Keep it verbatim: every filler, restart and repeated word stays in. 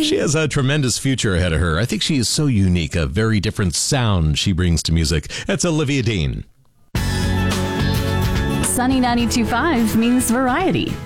She has a tremendous future ahead of her. I think she is so unique, a very different sound she brings to music. That's Olivia Dean. Sunny ninety-two point five means variety.